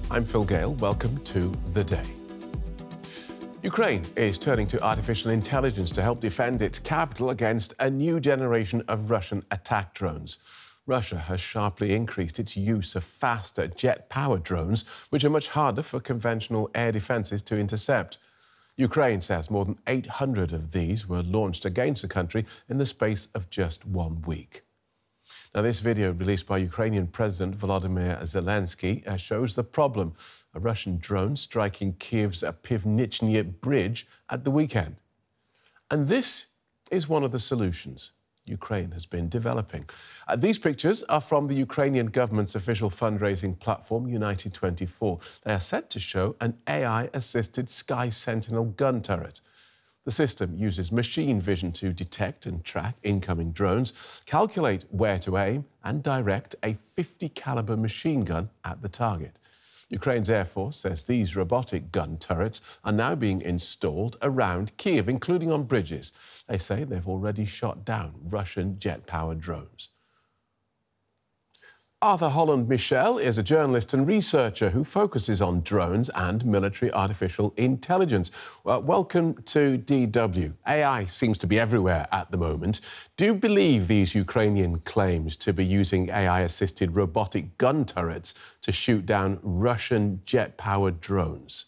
I'm Phil Gale. Welcome to The Day. Ukraine is turning to artificial intelligence to help defend its capital against a new generation of Russian attack drones. Russia has sharply increased its use of faster jet-powered drones, which are much harder for conventional air defences to intercept. Ukraine says more than 800 of these were launched against the country in the space of just 1 week. Now, this video released by Ukrainian President Volodymyr Zelensky shows the problem: a Russian drone striking Kyiv's Pivnichny Bridge at the weekend. And this is one of the solutions Ukraine has been developing. These pictures are from the Ukrainian government's official fundraising platform, United24. They are set to show an AI-assisted Sky Sentinel gun turret. The system uses machine vision to detect and track incoming drones, calculate where to aim, and direct a .50 caliber machine gun at the target. Ukraine's Air Force says these robotic gun turrets are now being installed around Kyiv, including on bridges. They say they've already shot down Russian jet-powered drones. Arthur Holland Michel is a journalist and researcher who focuses on drones and military artificial intelligence. Well, welcome to DW. AI seems to be everywhere at the moment. Do you believe these Ukrainian claims to be using AI-assisted robotic gun turrets to shoot down Russian jet-powered drones?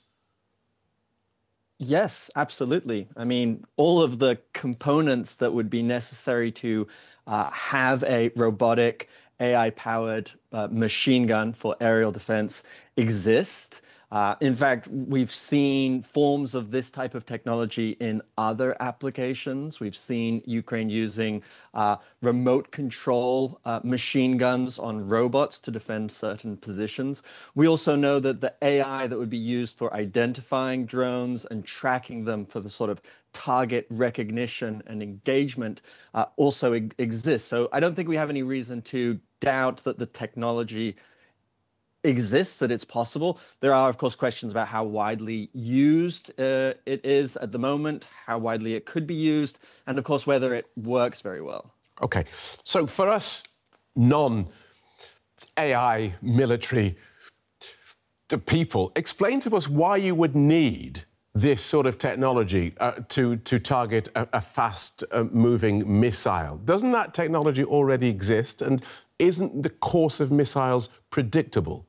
Yes, absolutely. I mean, all of the components that would be necessary to have a robotic AI-powered machine gun for aerial defense exist. In fact, we've seen forms of this type of technology in other applications. We've seen Ukraine using remote control machine guns on robots to defend certain positions. We also know that the AI that would be used for identifying drones and tracking them for the sort of target recognition and engagement also exists. So I don't think we have any reason to doubt that the technology exists, that it's possible. There are, of course, questions about how widely used it is at the moment, how widely it could be used, and of course, whether it works very well. OK, so for us non-AI military people, explain to us why you would need this sort of technology to target a fast-moving missile. Doesn't that technology already exist? And isn't the course of missiles predictable?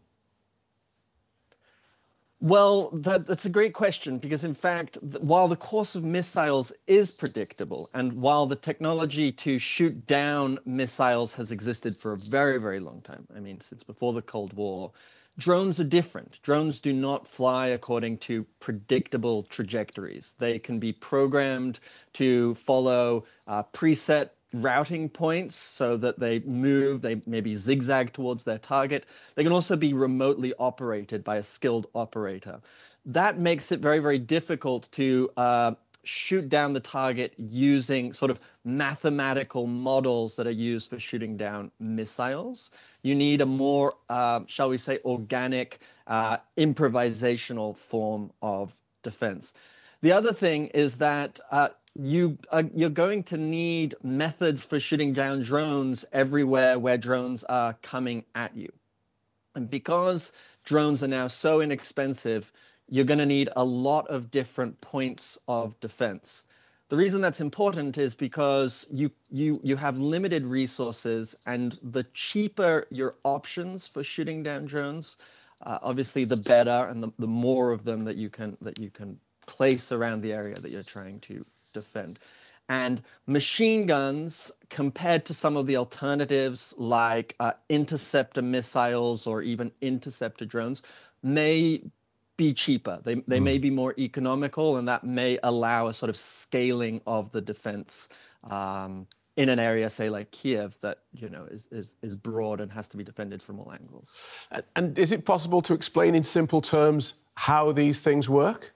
Well, that's a great question, because in fact, while the course of missiles is predictable, and while the technology to shoot down missiles has existed for a very, very long time, I mean, since before the Cold War, drones are different. Drones do not fly according to predictable trajectories. They can be programmed to follow preset routing points so that they move, they maybe zigzag towards their target. They can also be remotely operated by a skilled operator. That makes it very, very difficult to shoot down the target using sort of mathematical models that are used for shooting down missiles. You need a more, shall we say, organic, improvisational form of defense. The other thing is that you're going to need methods for shooting down drones everywhere where drones are coming at you. And because drones are now so inexpensive, you're going to need a lot of different points of defense. The reason that's important is because you have limited resources, and the cheaper your options for shooting down drones, obviously the better, and the more of them that you can place around the area that you're trying to defend. And machine guns, compared to some of the alternatives like interceptor missiles or even interceptor drones, may be cheaper. They may be more economical, and that may allow a sort of scaling of the defense in an area, say, like Kyiv, that is broad and has to be defended from all angles. And is it possible to explain in simple terms how these things work?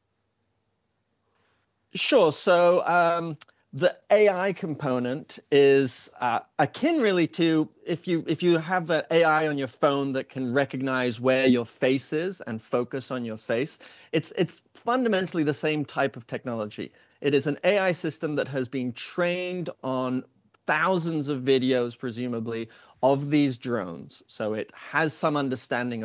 Sure. So the AI component is akin really to if you have an AI on your phone that can recognize where your face is and focus on your face. It's fundamentally the same type of technology. It is an AI system that has been trained on thousands of videos, presumably, of these drones. So it has some understanding